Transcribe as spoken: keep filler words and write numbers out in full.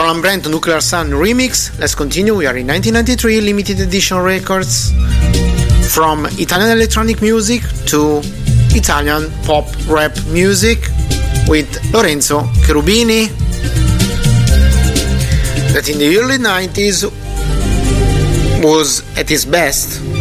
Roland Brent Nuclear Sun remix. Let's continue. We are in nineteen ninety-three, limited edition records. From Italian electronic music to Italian pop rap music with Lorenzo Cherubini, that in the early nineties was at his best.